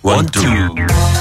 1, 2.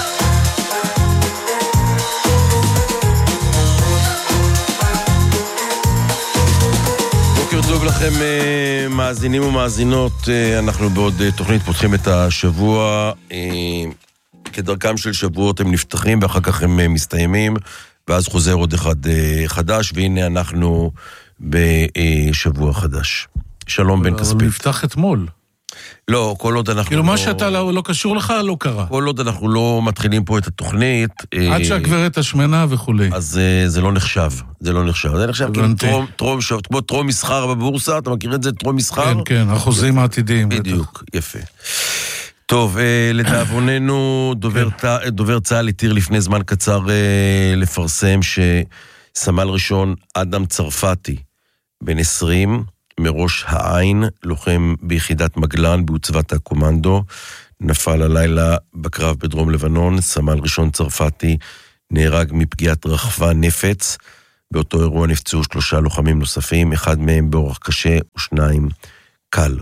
בוקר טוב לכם מאזינים ומאזינות, אנחנו בעוד תוכנית פותחים את השבוע, כדרכם של שבועות הם נפתחים ואחר כך הם מסתיימים, ואז חוזר עוד אחד חדש, והנה אנחנו בשבוע חדש. שלום בן כספית. אבל נפתח אתמול. לא, כל עוד אנחנו כאילו מה שאתה לא קשור לך, לא קרה. כל עוד אנחנו לא מתחילים פה את התוכנית. עד שהגברת השמנה וכולי. אז זה לא נחשב. זה לא נחשב. זה נחשב כמו טרום מסחר בבורסה, אתה מכיר את זה? טרום מסחר? כן, כן, החוזים העתידיים. בדיוק, יפה. טוב, לדאבוננו, דובר צה"ל התיר לפני זמן קצר לפרסם שסמל ראשון אדם צרפתי, בן 20, מראש העין, לוחם ביחידת מגלן בעוצבת הקומנדו, נפל הלילה בקרב בדרום לבנון. סמל ראשון צרפתי נהרג מפגיעת רחבה נפץ, באותו אירוע נפצעו 3 לוחמים נוספים, אחד מהם באורח קשה ו2 קל.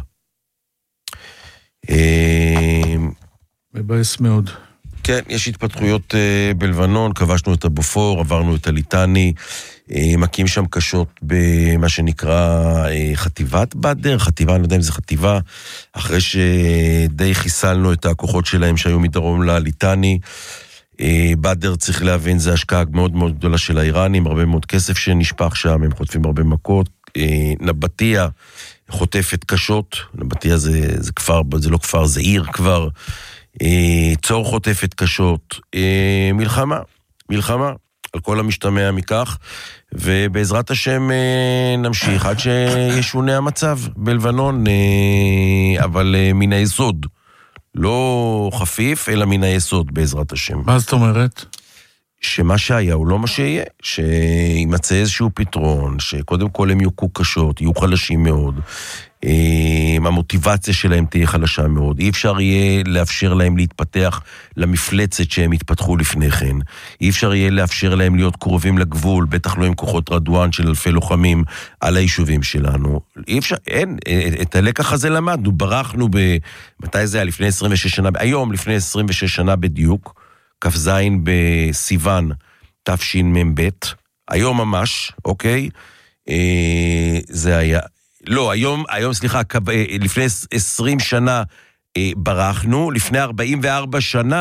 מבאס מאוד. כן, יש התפתחויות בלבנון, כבשנו את הבופור, עברנו את הליטני, מכים שם קשות במה שנקרא חטיבת בדר, חטיבה, אני לא יודע אם זה חטיבה, אחרי שדי חיסלנו את הכוחות שלהם שהיו מדרום לליטני. בדר, צריך להבין, זה השקעה מאוד מאוד גדולה של האיראנים, הרבה מאוד כסף שנשפך שם, הם חוטפים הרבה מכות. נבטיה חוטפת קשות, נבטיה זה כפר, זה לא כפר, זה עיר כבר. צור חוטפת קשות, מלחמה על כל המשתמע מכך, ובעזרת השם נמשיך עד שישונה המצב בלבנון, אבל מן היסוד, לא חפיף אלא מן היסוד בעזרת השם. מה זאת אומרת? שמה שהיה הוא לא מה שיהיה, שימצא איזשהו פתרון, שקודם כל הם יוכו קשות, יהיו חלשים מאוד, המוטיבציה שלהם תהיה חלשה מאוד, אי אפשר יהיה לאפשר להם להתפתח למפלצת שהם התפתחו לפני כן, אי אפשר יהיה לאפשר להם להיות קרובים לגבול, בטח לא עם כוחות רדואן של אלפי לוחמים על היישובים שלנו, אי אפשר, אין, את הלקח הזה למדנו, ברחנו מתי זה היה? לפני 26 שנה, היום לפני 26 שנה בדיוק, כ"ז בסיוון תשמ"ב, היום ממש, אוקיי, זה היה, לא, היום סליחה, לפני 20 שנה ברחנו, לפני 44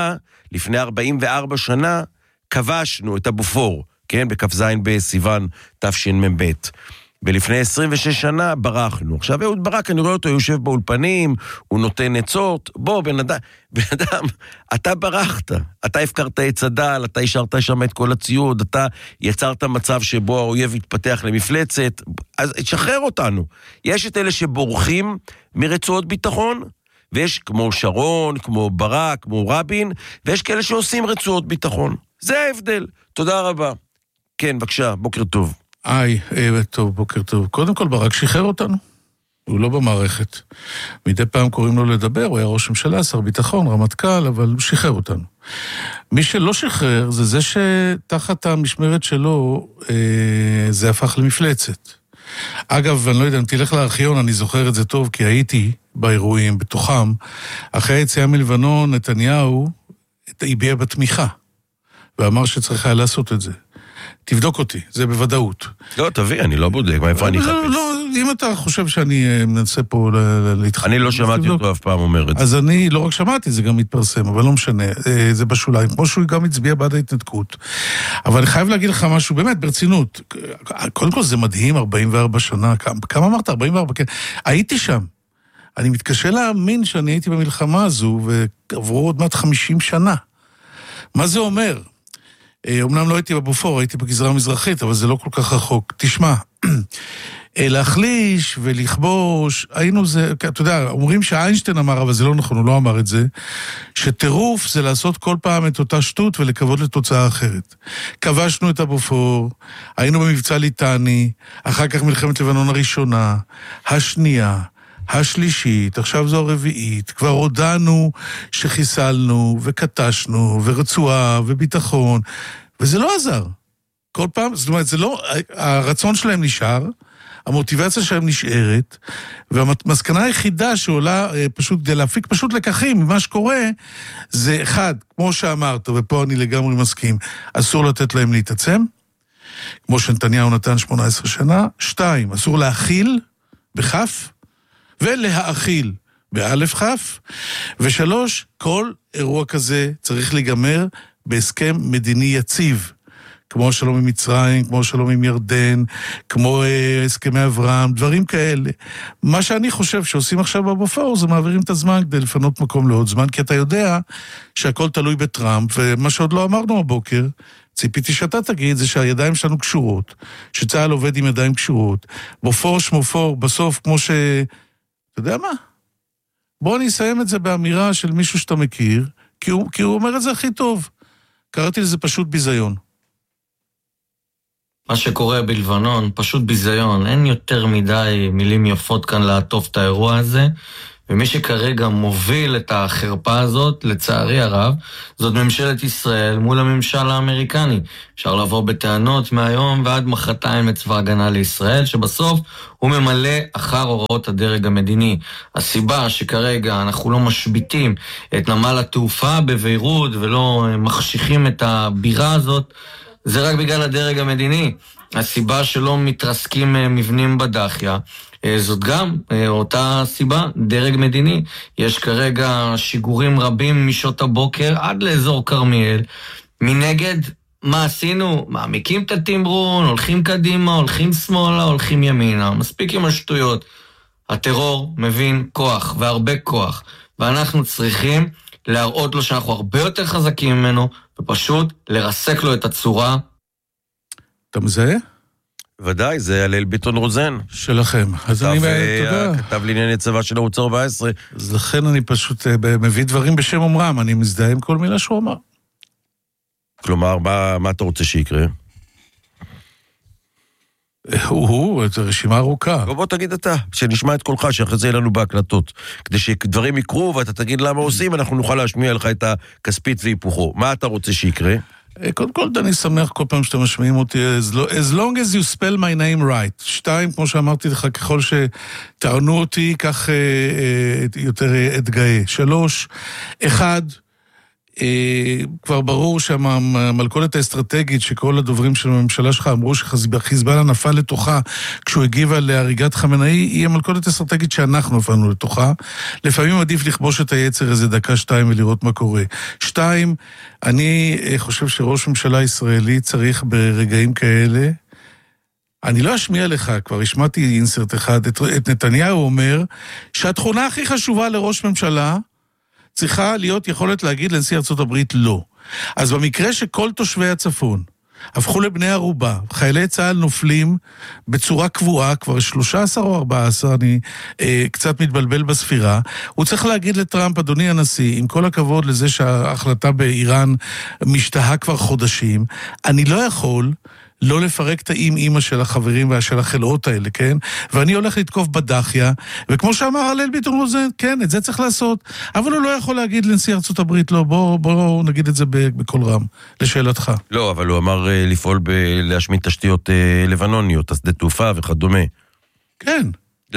שנה כבשנו את הבופור, כן, בכ"ז בסיוון תשמ"ב, ולפני 26 שנה ברחנו. עכשיו אהוד ברק, אני רואה אותו, יושב באולפנים, הוא נותן עצות, בוא בן אדם, אתה ברחת, אתה הפקרת את צדל, אתה השארת שם את כל הציוד, אתה יצרת מצב שבו האויב יתפתח למפלצת, אז תשחרר אותנו. יש את אלה שבורחים מרצועות ביטחון, ויש כמו שרון, כמו ברק, כמו רבין, ויש כאלה שעושים רצועות ביטחון. זה ההבדל. תודה רבה. כן, בבקשה, בוקר טוב. טוב, בוקר טוב. קודם כל, ברק שחרר אותנו. הוא לא במערכת. מדי פעם קוראים לו לדבר, הוא היה ראש ממשלה, שר ביטחון, רמטכ"ל, אבל הוא שחרר אותנו. מי שלא שחרר, זה שתחת המשמרת שלו, זה הפך למפלצת. אגב, אני לא יודע, אם תלך לארכיון, אני זוכר את זה טוב, כי הייתי באירועים, בתוכם. אחרי היציאה מלבנון, נתניהו הביע בתמיכה, ואמר שצריך היה לעשות את זה. תבדוק אותי, זה בוודאות. לא, תביא, אני לא בודק, מאיפה אני אחפש? לא, אם אתה חושב שאני מנסה פה להתחלק. אני לא שמעתי אותו אף פעם אומר את זה. אז אני לא רק שמעתי, זה גם מתפרסם, אבל לא משנה, זה בשוליים, כמו שהוא גם הצביע בעד ההתנתקות. אבל אני חייב להגיד לך משהו, באמת, ברצינות, קודם כל זה מדהים, 44 שנה, כמה אמרת? 44, כן. הייתי שם. אני מתקשה להאמין שאני הייתי במלחמה הזו, ועברו עוד מעט 50 שנה. מה זה אומר? אומנם לא הייתי בבופור, הייתי בגזרה המזרחית, אבל זה לא כל כך רחוק. תשמע, להחליש ולכבוש, היינו זה, אתה יודע, אומרים שאיינשטיין אמר, אבל זה לא נכון, הוא לא אמר את זה, שטירוף זה לעשות כל פעם את אותה שטות ולקוות לתוצאה אחרת. כבשנו את הבופור, היינו במבצע ליטני, אחר כך מלחמת לבנון הראשונה, השנייה, השלישית, עכשיו זו הרביעית, כבר הודענו שחיסלנו וקטשנו ורצועה וביטחון, וזה לא עזר. כל פעם, זאת אומרת, זה לא, הרצון שלהם נשאר, המוטיבציה שלהם נשארת, והמסקנה היחידה שעולה פשוט כדי להפיק פשוט לקחים ממה שקורה, זה אחד, כמו שאמרת, ופה אני לגמרי מסכים, אסור לתת להם להתעצם, כמו שנתניהו נתן 18 שנה, 2, אסור להכיל בכף, ולהאכיל באלף כף, ו3, כל אירוע כזה צריך להיגמר בהסכם מדיני יציב, כמו שלום עם מצרים, כמו שלום עם ירדן, כמו הסכמי אברהם, דברים כאלה. מה שאני חושב שעושים עכשיו בבופור, זה מעבירים את הזמן כדי לפנות מקום לעוד זמן, כי אתה יודע שהכל תלוי בטראמפ, ומה שעוד לא אמרנו הבוקר, ציפיתי שאתה תגיד, זה שהידיים שלנו קשורות, שצהל עובד עם ידיים קשורות, בופור שמופור, בסוף כמו ש... אתה יודע מה? בוא אני אסיים את זה באמירה של מישהו שאתה מכיר, כי הוא אומר את זה הכי טוב. קראתי לזה פשוט ביזיון. מה שקורה בלבנון, פשוט ביזיון. אין יותר מדי מילים יפות כאן לעטוף את האירוע הזה, ומי שכרגע מוביל את החרפה הזאת, לצערי הרב, זאת ממשלת ישראל מול הממשל האמריקני. אפשר לבוא בטענות מהיום ועד מחרתיים לצבא הגנה לישראל, שבסוף הוא ממלא אחר הוראות הדרג המדיני. הסיבה שכרגע אנחנו לא משביטים את נמל התעופה בביירות, ולא מחשיכים את הבירה הזאת, זה רק בגלל הדרג המדיני. הסיבה שלא מתרסקים מבנים בדחיה, זאת גם אותה סיבה, דרג מדיני. יש כרגע שיגורים רבים משעות הבוקר עד לאזור קרמיאל. מנגד, מה עשינו? מעמיקים את התמרון, הולכים קדימה, הולכים שמאלה, הולכים ימינה. מספיק עם השטויות. הטרור מבין כוח, והרבה כוח. ואנחנו צריכים להראות לו שאנחנו הרבה יותר חזקים ממנו, ופשוט לרסק לו את הצורה. אתה מזהה? ודאי, זה הלל ביטון רוזן. שלכם. אז אני תודה. כתב לענייני צבא של ערוץ 14. אז לכן אני פשוט מביא דברים בשם אומרם, אני מזדהה עם כל מילה שהוא אמר. כלומר, מה אתה רוצה שיקרה? את רשימה ארוכה. בוא תגיד אתה, שנשמע את קולך, שאחרי זה יהיה לנו בהקלטות. כדי שדברים יקרו ואתה תגיד למה עושים, אנחנו נוכל להשמיע לך את הכספית והיפוכו. מה אתה רוצה שיקרה? קודם כל, אני שמח כל פעם שאתם משמיעים אותי, as long as you spell my name right. 2, כמו שאמרתי לך, ככל שתענו אותי, כך יותר אתגאה. 3, 1, כבר ברור שהמלכודת האסטרטגית שכל הדוברים של הממשלה שלך אמרו שחיזבאללה נפל לתוכה כשהוא הגיב על הריגת חמינאי, היא המלכודת האסטרטגית שאנחנו נפלנו לתוכה. לפעמים עדיף לכבוש את היצר איזה דקה 2 ולראות מה קורה. 2, אני חושב שראש ממשלה ישראלי צריך ברגעים כאלה, אני לא אשמיע לך, כבר השמעתי אינסרט אחד, את נתניהו אומר שהתכונה הכי חשובה לראש ממשלה צריכה להיות יכולת להגיד לנשיא ארצות הברית לא. אז במקרה שכל תושבי הצפון הפכו לבני ערובה, חיילי צה"ל נופלים בצורה קבועה, כבר 13 או 14, אני קצת מתבלבל בספירה, הוא צריך להגיד לטראמפ, אדוני הנשיא, עם כל הכבוד לזה שההחלטה באיראן משתהה כבר חודשים, אני לא יכול לא לפרק את האמא של החברים ושל החלאות האלה, כן? ואני הולך לתקוף בדחיה, וכמו שאמר הלל ביטון רוזן, כן, את זה צריך לעשות, אבל הוא לא יכול להגיד לנשיא ארצות הברית, לא, בוא נגיד את זה בכל רם, לשאלתך. לא, אבל הוא אמר לפעול להשמיד תשתיות לבנוניות, השדה תעופה וכדומה. כן.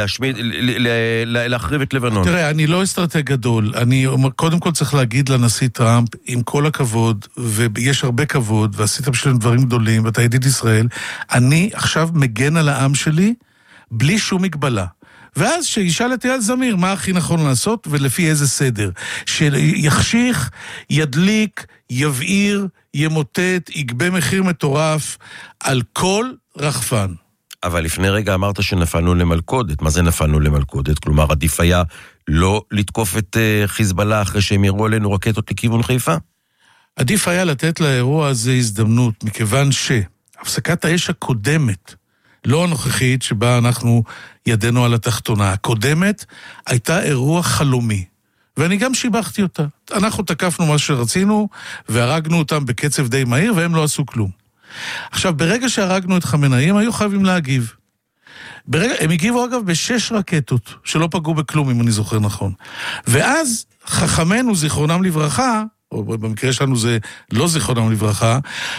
להחריב את לבנון. תראה, אני לא אסטרטג גדול, אני קודם כל צריך להגיד לנשיא טראמפ, עם כל הכבוד, ויש הרבה כבוד, ועשית בשביל דברים גדולים, ואתה ידיד ישראל, אני עכשיו מגן על העם שלי, בלי שום מגבלה. ואז שישאל את אייל זמיר, מה הכי נכון לעשות, ולפי איזה סדר. שיחשיך, ידליק, יבעיר, ימוטט, יגבה מחיר מטורף, על כל רחפן. אבל לפני רגע אמרת שנפלנו למלכודת. מה זה נפלנו למלכודת? כלומר, עדיף היה לא לתקוף את חיזבאללה אחרי שהם יראו עלינו רקטות לכיוון חיפה? עדיף היה לתת לאירוע הזה הזדמנות, מכיוון שהפסקת האש הקודמת, לא הנוכחית שבה אנחנו ידנו על התחתונה, הקודמת הייתה אירוע חלומי. ואני גם שיבחתי אותה. אנחנו תקפנו מה שרצינו, והרגנו אותם בקצב די מהיר, והם לא עשו כלום. עכשיו, ברגע שהרגנו את חמינאי, הם היו חייבים להגיב. הם הגיבו אגב ב6 רקטות, שלא פגעו בכלום, אם אני זוכר נכון. ואז חכמנו, זיכרונם לברכה, או במקרה שלנו זה לא זיכרונם לברכה,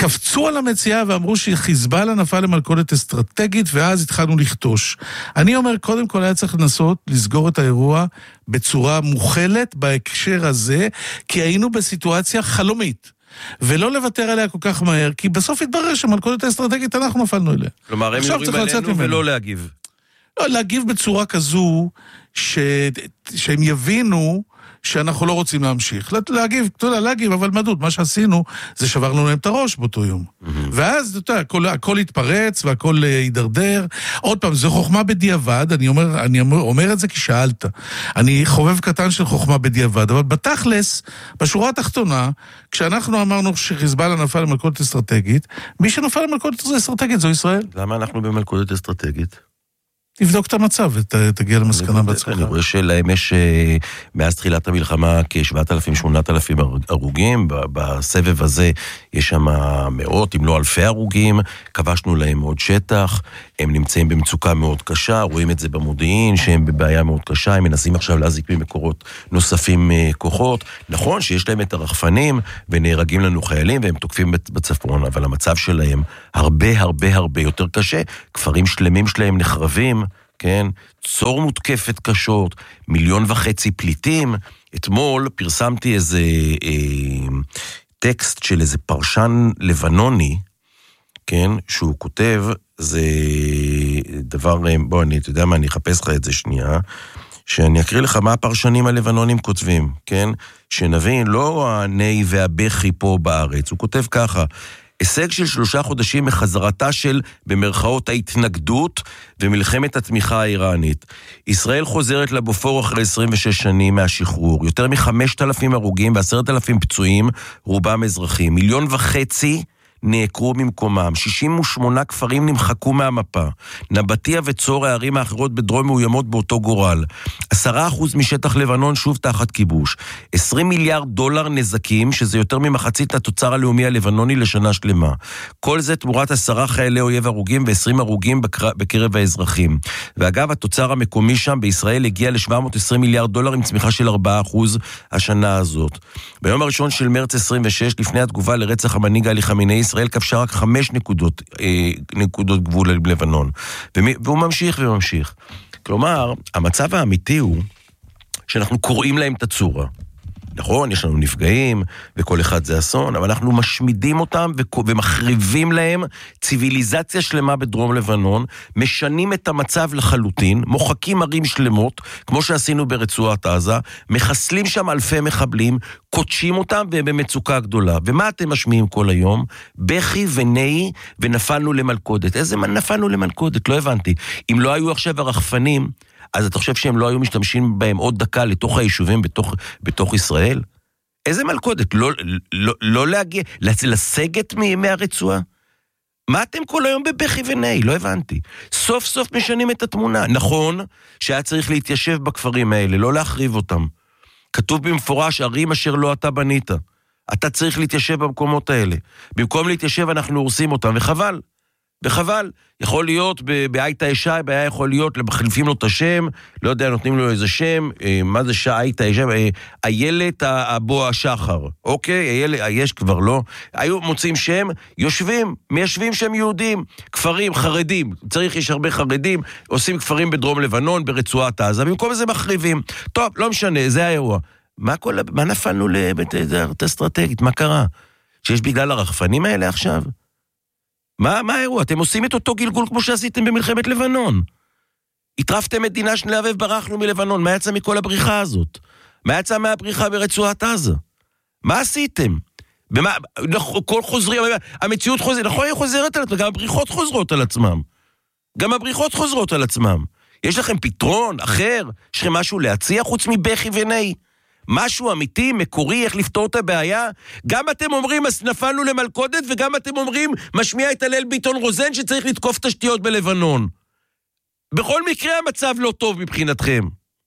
קפצו על המציאה ואמרו שחיזבאללה נפל למלכודת אסטרטגית, ואז התחלנו לכתוש. אני אומר, קודם כל היה צריך לנסות לסגור את האירוע בצורה מוכלת בהקשר הזה, כי היינו בסיטואציה חלומית. ולא לוותר עליה כל כך מהר, כי בסוף התברר שמלכודת האסטרטגית אנחנו נפלנו אליה. כלומר, הם יורים עלינו ולא להגיב. לא, להגיב בצורה כזו שהם יבינו שאנחנו לא רוצים להמשיך. להגיב, אתה יודע, להגיב, אבל מדוד, מה שעשינו זה שברנו להם את הראש באותו יום. ואז, אתה יודע, הכל התפרץ והכל יידרדר. עוד פעם, זו חוכמה בדיעבד, אני אומר את זה כי שאלת. אני חובב קטן של חוכמה בדיעבד, אבל בתכלס, בשורה התחתונה, כשאנחנו אמרנו שחיזבאללה נפל למלכודת אסטרטגית, מי שנפל למלכודת אסטרטגית זו ישראל. למה אנחנו במלכודת אסטרטגית? תבדוק את המצב ותגיע למסקנה בעצמך. אני רואה שלהם יש מאז תחילת המלחמה כ-7,000-8,000 הרוגים, בסבב הזה יש שם מאות אם לא אלפי הרוגים, כבשנו להם עוד שטח, הם נמצאים במצוקה מאוד קשה, רואים את זה במודיעין שהם בבעיה מאוד קשה, הם מנסים עכשיו להזיק ממקורות נוספים כוחות, נכון שיש להם את הרחפנים ונהרגים לנו חיילים והם תוקפים בצפון, אבל המצב שלהם הרבה הרבה הרבה יותר קשה, כפרים שלמים שלהם נחרבים, כן, צור מותקפת קשות, 1.5 מיליון פליטים. אתמול פרסמתי איזה טקסט של איזה פרשן לבנוני, כן, שהוא כותב, זה דבר, בוא, אתה יודע מה, אני אחפש לך את זה שנייה, שאני אקריא לך מה הפרשנים הלבנונים כותבים, כן, שנבין, לא הנאי והבכי פה בארץ, הוא כותב ככה, הישג של 3 חודשים מחזרתה של, במרכאות, ההתנגדות ומלחמת התמיכה האיראנית. ישראל חוזרת לבופור אחרי 26 שנים מהשחרור. יותר מ5,000 הרוגים ו10,000 פצועים, רובם אזרחים. 1.5 מיליון נעקרו ממקומם. 68 כפרים נמחקו מהמפה. נבטיה וצור הערים האחרות בדרום מאוימות באותו גורל. 10% משטח לבנון שוב תחת כיבוש. 20 מיליארד דולר נזקים, שזה יותר ממחצית התוצר הלאומי הלבנוני לשנה שלמה. כל זה תמורת 10 חיילי אויב הרוגים ו20 הרוגים בקרב האזרחים. ואגב, התוצר המקומי שם בישראל הגיע ל-720 מיליארד דולר עם צמיחה של 4% השנה הזאת. ביום הראשון של מרץ 26, לפני התגובה לרצח המנהיג עלי חמינאי, ישראל כבשה רק 5 נקודות גבול לבנון. והוא ממשיך וממשיך. כלומר, המצב האמיתי הוא שאנחנו קוראים להם את הצורה. נכון, יש לנו נפגעים, וכל אחד זה אסון, אבל אנחנו משמידים אותם ומחריבים להם ציוויליזציה שלמה בדרום לבנון, משנים את המצב לחלוטין, מוחקים ערים שלמות, כמו שעשינו ברצועת עזה, מחסלים שם אלפי מחבלים, קודשים אותם ובמצוקה גדולה. ומה אתם משמיעים כל היום? בכי ונאי ונפלנו למלכודת. איזה נפלנו למלכודת? לא הבנתי. אם לא היו עכשיו הרחפנים, אז אתה חושב שהם לא היו משתמשים בהם עוד דקה לתוך היישובים בתוך ישראל? איזה מלכודת? לא להגיע, לסגת מהרצועה? מה אתם כל היום בבכי ונאי? לא הבנתי. סוף סוף משנים את התמונה. נכון שהיה צריך להתיישב בכפרים האלה, לא להחריב אותם. כתוב במפורש, ערים אשר לא אתה בנית. אתה צריך להתיישב במקומות האלה. במקום להתיישב אנחנו הורסים אותם, וחבל. וחבל, יכול להיות באייטה ישי, בעיה יכול להיות, מחליפים לו את השם, לא יודע, נותנים לו איזה שם, מה זה אייטה ישי, איילת אבו השחר, אוקיי, יש כבר לא, היו מוצאים שם, מיישבים שם יהודים, כפרים חרדים, יש הרבה חרדים, עושים כפרים בדרום לבנון, ברצועת עזה, במקום זה מחריבים, טוב, לא משנה, זה האירוע, מה נפלנו לאסטרטגית, מה קרה? שיש בגלל הרחפנים האלה עכשיו? מה האירוע? אתם עושים את אותו גלגול כמו שעשיתם במלחמת לבנון. הטרפתם מדינה שנייה וברחנו מלבנון. מה יצא מכל הבריחה הזאת? מה יצא מהבריחה ברצועת עזה? מה עשיתם? כל חוזרים, המציאות חוזרת, נכון היא חוזרת על עצמם, גם הבריחות חוזרות על עצמם. יש לכם פתרון אחר? יש לכם משהו להציע חוץ מבכי ונאי? משהו אמיתי, מקורי, איך לפתור את הבעיה? גם אתם אומרים, אז נפלנו למלכודת, וגם אתם אומרים, משמיע את הלל ביטון רוזן, שצריך לתקוף תשתיות בלבנון. בכל מקרה המצב לא טוב מבחינתכם.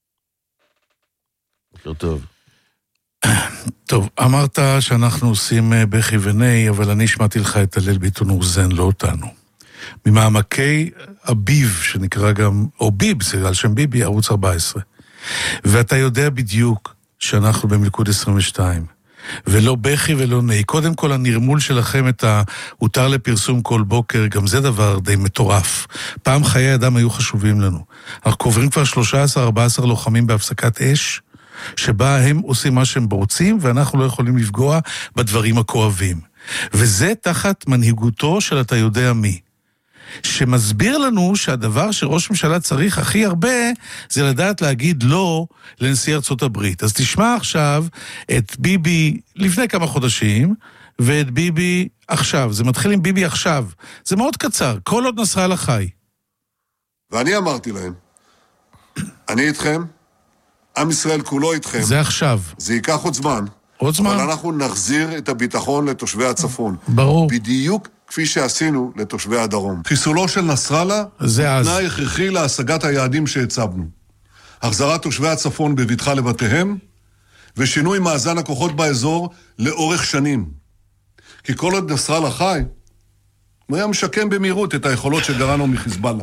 בוקר טוב. טוב, אמרת שאנחנו עושים בכי ונאי, אבל אני שמעתי לך את הלל ביטון רוזן, לא אותנו. ממעמקי הביב, שנקרא גם, או ביב, זה על שם ביבי, ערוץ 14. ואתה יודע בדיוק שאנחנו במלכוד 22, ולא בכי ולא נהי. קודם כל הנרמול שלכם את ההותר לפרסום כל בוקר, גם זה דבר די מטורף. פעם חיי אדם היו חשובים לנו. אנחנו קוברים כבר 13-14 לוחמים בהפסקת אש, שבה הם עושים מה שהם רוצים, ואנחנו לא יכולים לפגוע בדברים הכואבים. וזה תחת מנהיגותו של אתה יודע מי. שמסביר לנו שהדבר שראש ממשלה צריך הכי הרבה, זה לדעת להגיד לא לנשיא ארצות הברית. אז תשמע עכשיו את ביבי לפני כמה חודשים, ואת ביבי עכשיו. זה מתחיל עם ביבי עכשיו. זה מאוד קצר, כל עוד נסראללה חי. ואני אמרתי להם, אני איתכם, עם ישראל כולו איתכם. זה עכשיו. זה ייקח עוד זמן. עוד זמן. אבל אנחנו נחזיר את הביטחון לתושבי הצפון. ברור. בדיוק כפי שעשינו לתושבי הדרום. חיסולו של נסראללה זה אז. תנאי הכרחי להשגת היעדים שהצבנו. החזרת תושבי הצפון בביטחה לבתיהם, ושינוי מאזן הכוחות באזור לאורך שנים. כי כל עוד נסראללה חי, הוא היה משקם במהירות את היכולות שגרענו מחיזבאללה.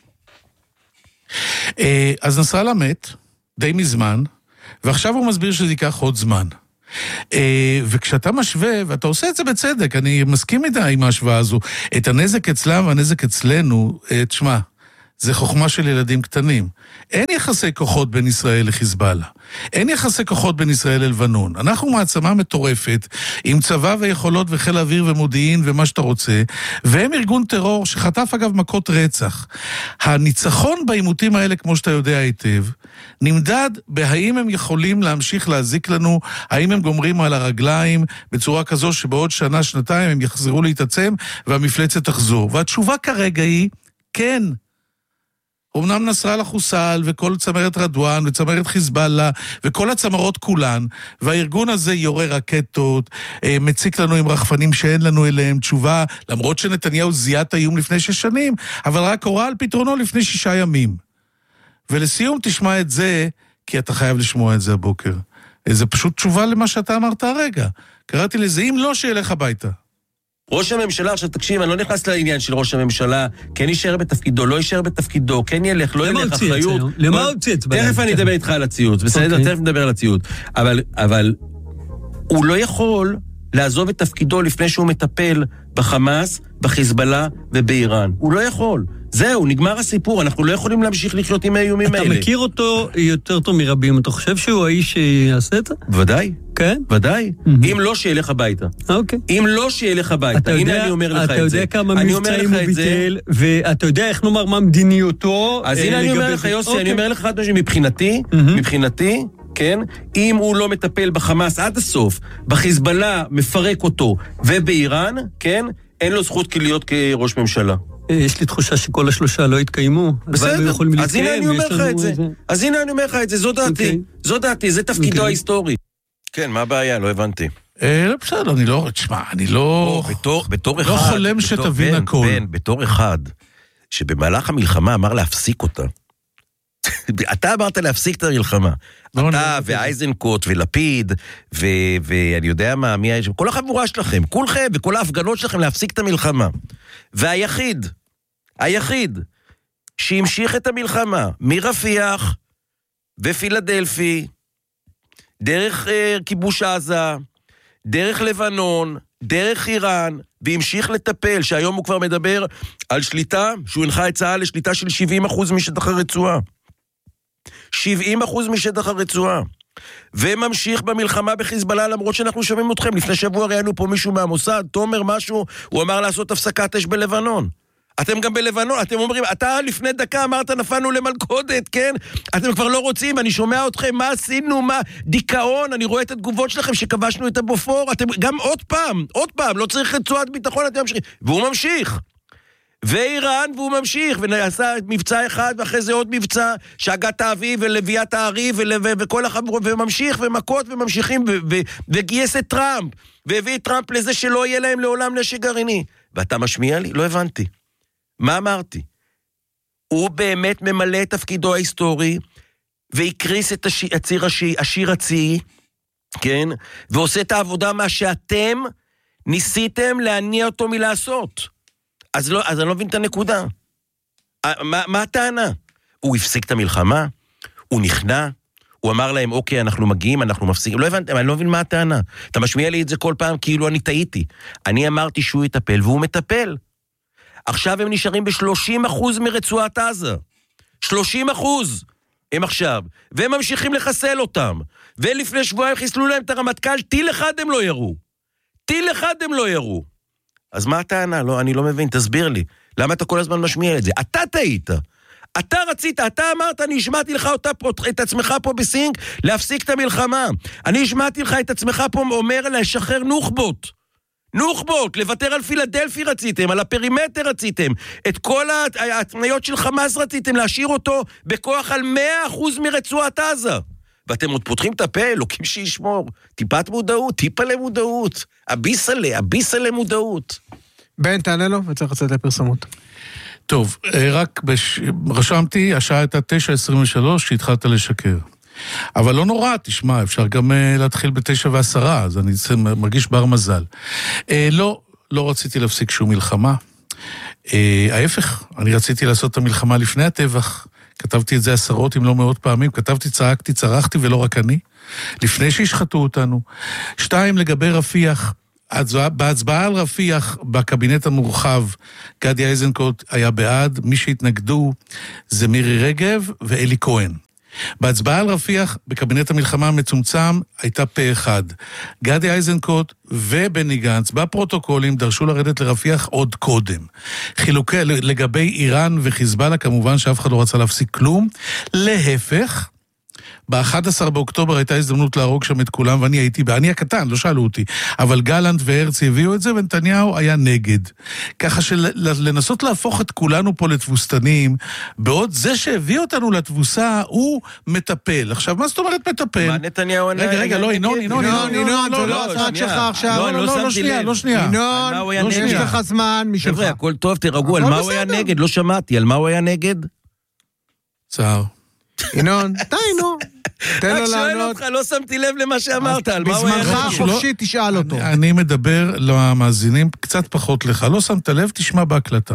אז נסראללה מת, די מזמן, ועכשיו הוא מסביר שזה ייקח עוד זמן. וכשאתה משווה, ואתה עושה את זה בצדק, אני מסכים עם ההשוואה הזו, את הנזק אצלם והנזק אצלנו, תשמע, זה חוכמה של ילדים קטנים. אין יחסי כוחות בין ישראל לחיזבאללה. אין יחסי כוחות בין ישראל ללבנון. אנחנו מעצמה מטורפת, עם צבא ויכולות וחיל אוויר ומודיעין ומה שאתה רוצה, והם ארגון טרור שחטף אגב מכות רצח. הניצחון בעימותים האלה, כמו שאתה יודע היטב, נמדד בהאם הם יכולים להמשיך להזיק לנו, האם הם גומרים על הרגליים בצורה כזו שבעוד שנה, שנתיים הם יחזרו להתעצם והמפלצת תחזור. והתשובה כרגע היא, כן. אמנם נסראללה חוסל, וכל צמרת רדואן, וצמרת חיזבאללה, וכל הצמרות כולן, והארגון הזה יורה רקטות, מציק לנו עם רחפנים שאין לנו אליהם תשובה, למרות שנתניהו זיהה את האיום לפני 6 שנים, אבל רק הורה על פתרונו לפני 6 ימים. ולסיום תשמע את זה, כי אתה חייב לשמוע את זה הבוקר. זה פשוט תשובה למה שאתה אמרת הרגע. קראתי לזה, אם לא שילך הביתה. ראש הממשלה, עכשיו תקשיב, אני לא נכנס לעניין של ראש הממשלה, כן יישאר בתפקידו, לא יישאר בתפקידו, כן ילך, לא ילך, אחריות. למה הוא ציץ? תכף אני אדבר איתך על הציוץ, בסדר? תכף נדבר על הציוץ. אבל הוא לא יכול לעזוב את תפקידו לפני שהוא מטפל בחמאס, בחיזבאללה ובאיראן. הוא לא יכול. זהו, נגמר הסיפור, אנחנו לא יכולים להמשיך לחיות עם האיומים האלה. אתה מכיר אותו יותר טוב מרבים, אתה חושב שהוא האיש שיעשה את זה? ודאי. כן? ודאי. אם לא שילך הביתה. אוקיי. אם לא שילך הביתה, הנה אני אומר לך את זה. אתה יודע כמה מבצעים הוא ביטל, ואתה יודע איך נאמר מה מדיניותו. אז הנה אני אומר לך, יוסי, אני אומר לך מבחינתי, כן? אם הוא לא מטפל בחמאס עד הסוף, בחיזבאללה מפרק אותו, ובאיראן, כן? אין לו זכות להיות כראש ממשלה. יש לי תחושה שכל 3 לא התקיימו. בסדר, אז הנה אני אומר לך את זה. זו דעתי, זה תפקידו ההיסטורי. כן, מה הבעיה? לא הבנתי. בסדר, אני לא חולם שתבין הכל. בתור אחד, שבמהלך המלחמה אמר להפסיק אותה, אתה אמרת להפסיק את המלחמה. אתה ואייזנקוט ולפיד, ואני יודע מה, כל החבורה שלכם, כולכם וכל ההפגנות שלכם להפסיק את המלחמה. והיחיד שהמשיך את המלחמה מרפיח ופילדלפי, דרך כיבוש עזה, דרך לבנון, דרך איראן, והמשיך לטפל, שהיום הוא כבר מדבר על שליטה, שהוא הנחה את צה"ל לשליטה של 70% משטח הרצועה. 70% משטח הרצועה. וממשיך במלחמה בחיזבאללה, למרות שאנחנו שומעים אתכם. לפני שבוע ראינו פה מישהו מהמוסד, תומר משהו, הוא אמר לעשות הפסקת אש בלבנון. אתם גם בלבנון, אתם אומרים, אתה לפני דקה אמרת נפלנו למלכודת, כן? אתם כבר לא רוצים, אני שומע אתכם, מה עשינו, מה? דיכאון, אני רואה את התגובות שלכם שכבשנו את הבופור, אתם גם עוד פעם, לא צריך רצועת ביטחון, אתם ממשיכים. והוא ממשיך. ואיראן, והוא ממשיך, ונעשה מבצע אחד, ואחרי זה עוד מבצע, שהגת האביב ולוויית הארי, וכל החברות, וממשיך, ומכות, וממשיכים, וגייס את טראמפ, והביא את טראמפ לזה שלא יהיה להם לעולם נשק גרעיני. ואתה משמיע לי? לא הבנתי. מה אמרתי? הוא באמת ממלא את תפקידו ההיסטורי, והקריס את השיר הציעי, כן? ועושה את העבודה מה שאתם ניסיתם להניע אותו מלעשות. אז אני לא מבין את הנקודה. מה הטענה? הוא הפסיק את המלחמה? הוא נכנע? הוא אמר להם, אוקיי, אנחנו מגיעים, אנחנו מפסיקים. לא הבנתם, אני לא מבין מה הטענה. אתה משמיע לי את זה כל פעם כאילו אני טעיתי. אני אמרתי שהוא יטפל, והוא מטפל. עכשיו הם נשארים ב-30% מרצועת עזה. 30% הם עכשיו. והם ממשיכים לחסל אותם. ולפני שבועיים חיסלו להם את הרמטכ"ל, טיל אחד הם לא ירו. טיל אחד הם לא ירו. אז מה הטענה? לא, אני לא מבין, תסביר לי. למה אתה כל הזמן משמיע את זה? אתה טעית. אתה רצית, אתה אמרת, אני השמעתי לך את עצמך פה בסינג, להפסיק את המלחמה. אני השמעתי לך את עצמך פה אומר לשחרר נוח'בות. נוח'בות, לוותר על פילדלפי רציתם, על הפרימטר רציתם, את כל ההתניות של חמאס רציתם, להשאיר אותו בכוח על 100% מרצועת עזה. ואתם עוד פותחים את הפה, אלוקים שישמור. טיפת מודעות, טיפה למודעות. אביסה למודעות. בן, תענה לו, וצריך לצאת לפרסמות. טוב, רק רשמתי, השעה הייתה 9:23 שהתחלת לשקר. אבל לא נורא, תשמע, אפשר גם להתחיל ב9:10, אז אני מרגיש בר מזל. לא רציתי להפסיק שום מלחמה. ההפך, אני רציתי לעשות את המלחמה לפני הטבח. כתבתי את זה עשרות אם לא מאות פעמים, כתבתי, צעקתי, צרחתי ולא רק אני. לפני שהשחטו אותנו. 2, לגבי רפיח. בהצבעה על רפיח בקבינט המורחב, גדי איזנקוט היה בעד, מי שהתנגדו זה מירי רגב ואלי כהן. בהצבעה על רפיח בקבינט המלחמה המצומצם הייתה פה אחד. גדי איזנקוט ובני גנץ בפרוטוקולים דרשו לרדת לרפיח עוד קודם. חילוקי לגבי איראן וחיזבאללה כמובן שאף אחד לא רצה להפסיק כלום. להפך, ב-11 באוקטובר הייתה הזדמנות להרוג שם את כולם, ואני הייתי, אני הקטן, לא שאלו אותי, אבל גלנט והרצי הביאו את זה, ונתניהו היה נגד. ככה שלנסות להפוך את כולנו פה לתבוסתנים, בעוד זה שהביא אותנו לתבוסה, הוא מטפל. עכשיו, מה זאת אומרת מטפל? מה נתניהו... רגע, לא, ינון, זה לא הצעת שלך עכשיו. לא שנייה. ינון, יש לך זמן משלך. חבר'ה, הכל טוב, תרגעו, על מה הוא היה נגד? לא שמעתי, על מה הוא היה נגד? צער. ינון, די, נו. תן לו רק שואל לענות. אותך, לא שמתי לב למה שאמרת, על מה הוא היה בזמנך נגד. החופשי תשאל אותו. אני מדבר למאזינים קצת פחות לך, לא שמת לב, תשמע בהקלטה.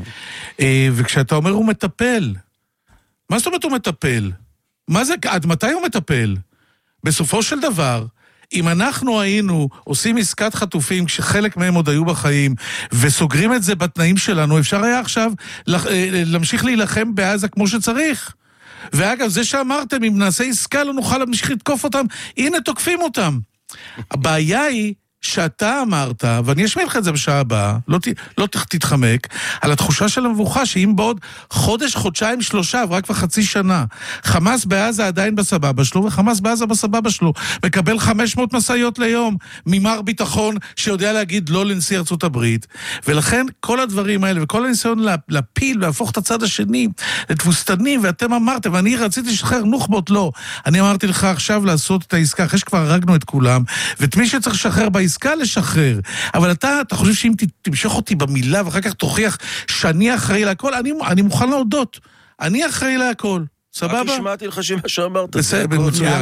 וכשאתה אומר הוא מטפל, מה זאת אומרת הוא מטפל? מה זה, עד מתי הוא מטפל? בסופו של דבר, אם אנחנו היינו עושים עסקת חטופים כשחלק מהם עוד היו בחיים וסוגרים את זה בתנאים שלנו, אפשר היה עכשיו להמשיך להילחם בעזה כמו שצריך. ואגב, זה שאמרתם, אם נעשה עסקה לא נוכל להמשיך לתקוף אותם, הנה תוקפים אותם. הבעיה היא שאתה אמרת, ואני אשמיע לך את זה בשעה הבאה, לא תתחמק, על התחושה של המבוכה, שאם בעוד חודש, חודשיים, 3, עברה כבר חצי שנה, חמאס בעזה עדיין בסבבה שלו, וחמאס בעזה בסבבה שלו, מקבל 500 מסעיות ליום, ממר ביטחון שיודע להגיד לא לנשיא ארצות הברית, ולכן כל הדברים האלה, וכל הניסיון להפיל, להפוך את הצד השני, לתבוסתני, ואתם אמרתם, ואני רציתי לשחרר נוח'בות, לא. אני אמרתי לך עכשיו לעשות את העסקה, אחרי שכבר הרגנו את כולם, ואת מי שצריך לשחרר בעסקה לשחרר. אבל אתה חושב שאם תמשוך אותי במילה, ואחר כך תוכיח שאני אחראי להכל, אני מוכן להודות. אני אחראי להכל. סבבה? רק השמעתי לך שמה שאמרת. בסדר, מצוין.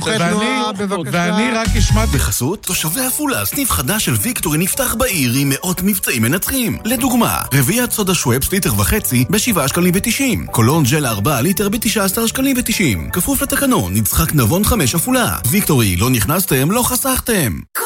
ואני רק השמעתי... בחסות, תושבי עפולה, סניף חדש של ויקטורי נפתח בעיר עם מאות מבצעים מנצחים. לדוגמה, רביעת סודה שוואפס ליטר וחצי ב7.90 שקלים. קולון ג'ל 4 ליטר ב19.90 שקלים. כפוף לתקנון, נצחק נבון 5 עפולה. ויקטורי, לא נכנסתם, לא חסכתם.